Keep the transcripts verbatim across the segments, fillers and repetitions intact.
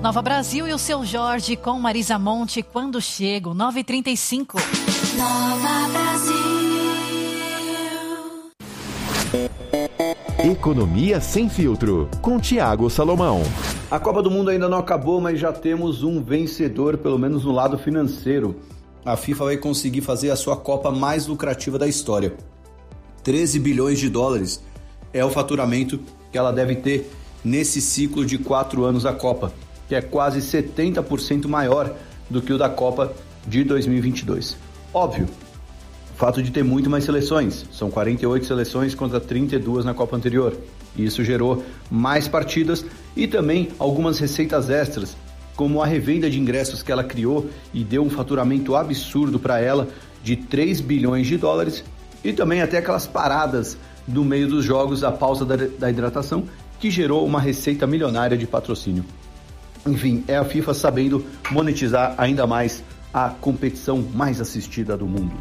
Nova Brasil e o Seu Jorge com Marisa Monte, Quando Chego, nove e trinta e cinco. Nova Brasil. Economia Sem Filtro, com Tiago Salomão. A Copa do Mundo ainda não acabou, mas já temos um vencedor, pelo menos no lado financeiro. A FIFA vai conseguir fazer a sua Copa mais lucrativa da história. treze bilhões de dólares é o faturamento que ela deve ter nesse ciclo de quatro anos da Copa, que é quase setenta por cento maior do que o da Copa de dois mil e vinte e dois. Óbvio, o fato de ter muito mais seleções, são quarenta e oito seleções contra trinta e duas na Copa anterior. Isso gerou mais partidas e também algumas receitas extras, como a revenda de ingressos que ela criou e deu um faturamento absurdo para ela de três bilhões de dólares, e também até aquelas paradas no meio dos jogos, a pausa da, da hidratação, que gerou uma receita milionária de patrocínio. Enfim, é a FIFA sabendo monetizar ainda mais a competição mais assistida do mundo.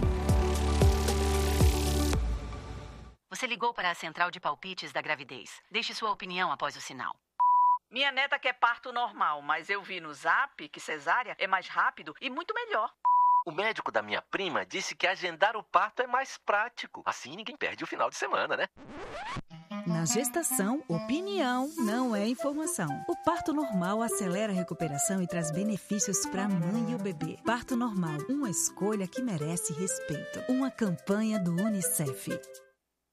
Você ligou para a central de palpites da gravidez. Deixe sua opinião após o sinal. Minha neta quer parto normal, mas eu vi no Zap que cesárea é mais rápido e muito melhor. O médico da minha prima disse que agendar o parto é mais prático. Assim ninguém perde o final de semana, né? Na gestação, opinião não é informação. O parto normal acelera a recuperação e traz benefícios para a mãe e o bebê. Parto normal, uma escolha que merece respeito. Uma campanha do Unicef.